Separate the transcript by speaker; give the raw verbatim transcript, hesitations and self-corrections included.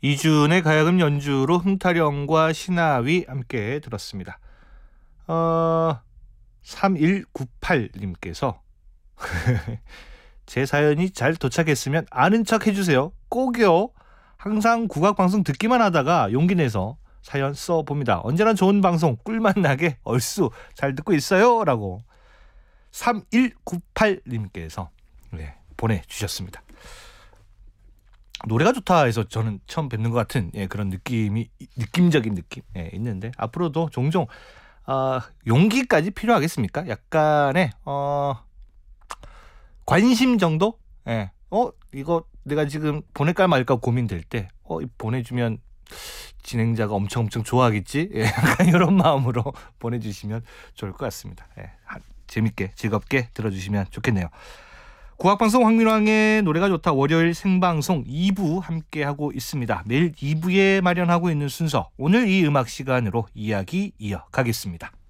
Speaker 1: 이준의 가야금 연주로 흥타령과 신하위 함께 들었습니다. 어, 삼일구팔님께서 제 사연이 잘 도착했으면 아는 척 해주세요. 꼭이요. 항상 국악방송 듣기만 하다가 용기 내서 사연 써봅니다. 언제나 좋은 방송 꿀맛 나게 얼쑤 잘 듣고 있어요. 라고 삼일구팔님께서 네, 보내주셨습니다. 노래가 좋다 해서 저는 처음 뵙는 것 같은 예, 그런 느낌이 느낌적인 느낌 예, 있는데 앞으로도 종종 어, 용기까지 필요하겠습니까? 약간의 어, 관심 정도? 예. 어 이거 내가 지금 보낼까 말까 고민될 때 어, 보내주면 진행자가 엄청 엄청 좋아하겠지? 예, 약간 이런 마음으로 보내주시면 좋을 것 같습니다. 예, 재밌게 즐겁게 들어주시면 좋겠네요. 국악방송 황민왕의 노래가 좋다 월요일 생방송 이 부 함께하고 있습니다. 매일 이 부에 마련하고 있는 순서 오늘 이 음악 시간으로 이야기 이어가겠습니다.